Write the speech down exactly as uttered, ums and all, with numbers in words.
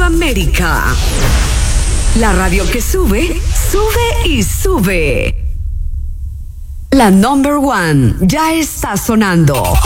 América. La radio que sube, sube y sube. La number one ya está sonando.